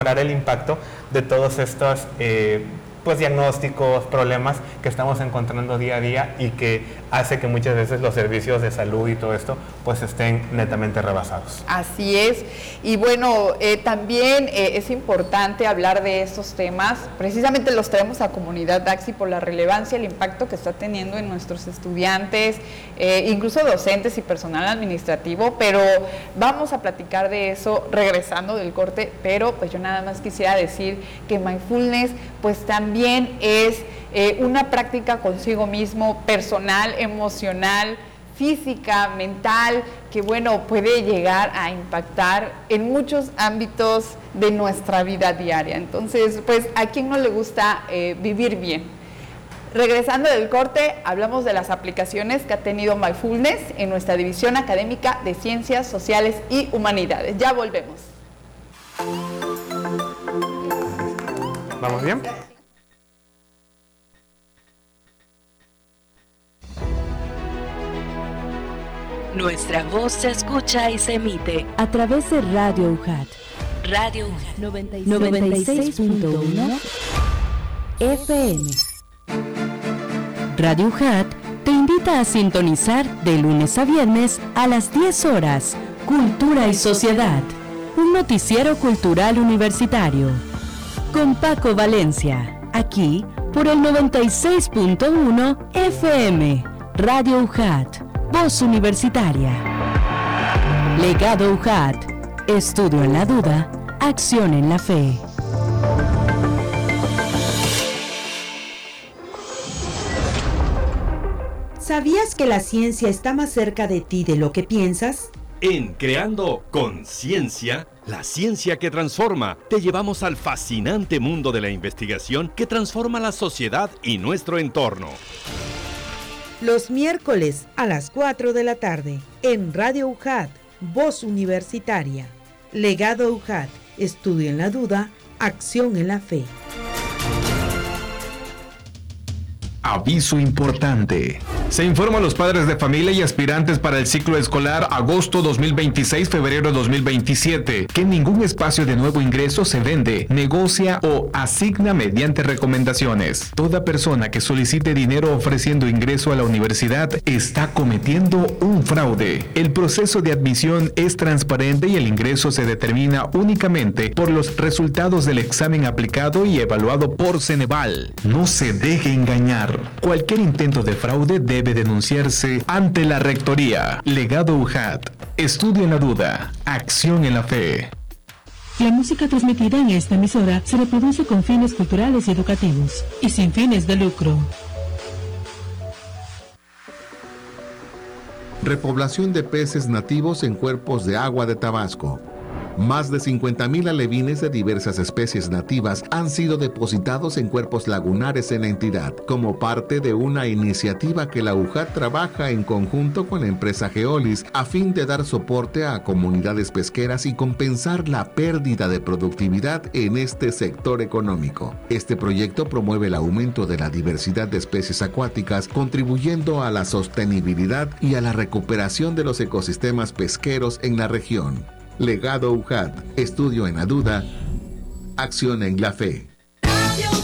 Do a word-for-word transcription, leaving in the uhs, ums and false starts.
el impacto de todos estos eh, pues diagnósticos, problemas que estamos encontrando día a día y que hace que muchas veces los servicios de salud y todo esto pues estén netamente rebasados. Así es, y bueno, eh, también eh, es importante hablar de estos temas, precisamente los traemos a Comunidad Daxi por la relevancia y el impacto que está teniendo en nuestros estudiantes, eh, incluso docentes y personal administrativo, pero vamos a platicar de eso regresando del corte, pero pues yo nada más quisiera decir que mindfulness pues también También es eh, una práctica consigo mismo, personal, emocional, física, mental, que bueno, puede llegar a impactar en muchos ámbitos de nuestra vida diaria. Entonces, pues, ¿a quién no le gusta eh, vivir bien? Regresando del corte, hablamos de las aplicaciones que ha tenido Mindfulness en nuestra división académica de Ciencias Sociales y Humanidades. Ya volvemos. ¿Vamos bien? Nuestra voz se escucha y se emite a través de Radio U J A T. Radio U J A T noventa y seis punto uno F M. Radio U J A T te invita a sintonizar de lunes a viernes a las diez horas Cultura y Sociedad, un noticiero cultural universitario. Con Paco Valencia, aquí por el noventa y seis punto uno F M. Radio U J A T. Voz Universitaria. Legado U J A T. Estudio en la duda, acción en la fe. ¿Sabías que la ciencia está más cerca de ti de lo que piensas? En Creando Conciencia, la ciencia que transforma, te llevamos al fascinante mundo de la investigación que transforma la sociedad y nuestro entorno. Los miércoles a las cuatro de la tarde, en Radio U J A T, Voz Universitaria. Legado U J A T, estudio en la duda, acción en la fe. Aviso importante. Se informa a los padres de familia y aspirantes para el ciclo escolar agosto dos mil veintiséis-febrero dos mil veintisiete que ningún espacio de nuevo ingreso se vende, negocia o asigna mediante recomendaciones. Toda persona que solicite dinero ofreciendo ingreso a la universidad está cometiendo un fraude. El proceso de admisión es transparente y el ingreso se determina únicamente por los resultados del examen aplicado y evaluado por Ceneval. No se deje engañar. Cualquier intento de fraude debe denunciarse ante la Rectoría. Legado U J A T. Estudio en la duda. Acción en la fe. La música transmitida en esta emisora se reproduce con fines culturales y educativos y sin fines de lucro. Repoblación de peces nativos en cuerpos de agua de Tabasco. Más de cincuenta mil alevines de diversas especies nativas han sido depositados en cuerpos lagunares en la entidad, como parte de una iniciativa que la U J A T trabaja en conjunto con la empresa Geolis a fin de dar soporte a comunidades pesqueras y compensar la pérdida de productividad en este sector económico. Este proyecto promueve el aumento de la diversidad de especies acuáticas, contribuyendo a la sostenibilidad y a la recuperación de los ecosistemas pesqueros en la región. Legado U J A T, estudio en la duda, acción en la fe.